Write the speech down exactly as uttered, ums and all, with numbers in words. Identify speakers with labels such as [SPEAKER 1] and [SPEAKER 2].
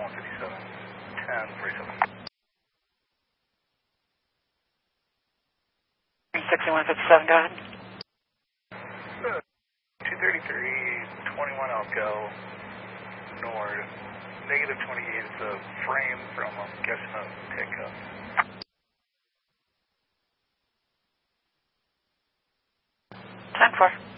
[SPEAKER 1] one fifty-seven, ten forty-seven.
[SPEAKER 2] sixty-one fifty-seven, go ahead.
[SPEAKER 1] Uh, two thirty-three, twenty-one Elko, north, negative twenty-eight is the frame from, I'm guessing, a pickup.
[SPEAKER 2] ten four.